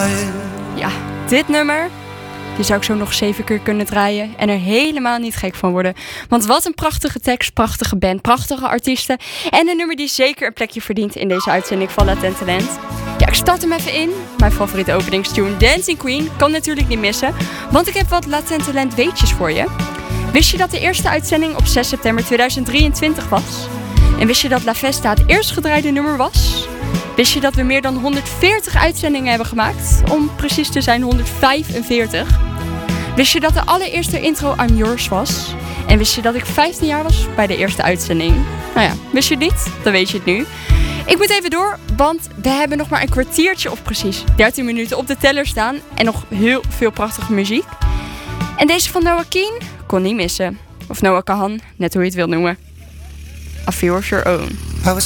Ja, dit nummer, die zou ik zo nog 7 keer kunnen draaien en er helemaal niet gek van worden. Want wat een prachtige tekst, prachtige band, prachtige artiesten. En een nummer die zeker een plekje verdient in deze uitzending van Latent Talent. Ja, ik start hem even in. Mijn favoriete openingstune, Dancing Queen, kan natuurlijk niet missen. Want ik heb wat Latent Talent weetjes voor je. Wist je dat de eerste uitzending op 6 september 2023 was? En wist je dat La Festa het eerst gedraaide nummer was? Wist je dat we meer dan 140 uitzendingen hebben gemaakt? Om precies te zijn 145. Wist je dat de allereerste intro I'm Yours was? En wist je dat ik 15 jaar was bij de eerste uitzending? Nou ja, wist je het niet? Dan weet je het nu. Ik moet even door, want we hebben nog maar een kwartiertje of precies 13 minuten op de teller staan. En nog heel veel prachtige muziek. En deze van Noah Keen kon niet missen. Of Noah Kahan, net hoe je het wilt noemen. A Feel of Your Own.